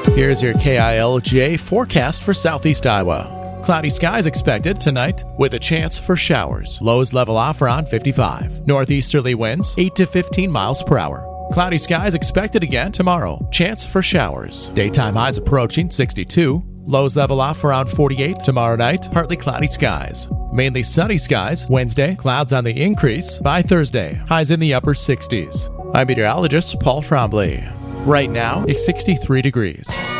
Here's your KILJ forecast for southeast Iowa. Cloudy skies expected tonight with a chance for showers. Lows level off around 55. Northeasterly winds 8 to 15 miles per hour. Cloudy skies expected again tomorrow. Chance for showers. Daytime highs approaching 62. Lows level off around 48 tomorrow night. Partly cloudy skies. Mainly sunny skies Wednesday. Clouds on the increase by Thursday. Highs in the upper 60s. I'm meteorologist Paul Trombley. Right now, it's 63 degrees.